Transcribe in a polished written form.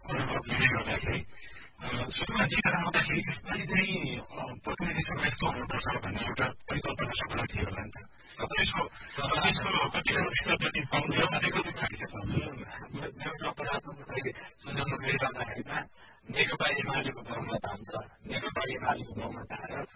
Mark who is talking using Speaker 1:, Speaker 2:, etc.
Speaker 1: कुराले गर्दाखेरि सुरुमा जितेर आउँदाखेरि यसपालि चाहिँ प्रतिनिधि सभा यस्तो हुनुपर्छ भन्ने एउटा परिकल्पना सबैलाई थियो होला नि त। त्यसको कति प्रतिशत जति पाउनु अझै कति बाँकी छ?
Speaker 2: मेरो सकारात्मक सुझाव गरिरहँदाखेरिमा नेकपा एमालेको बहुमत आउँछ, नेकपा एमालेको बहुमत आएर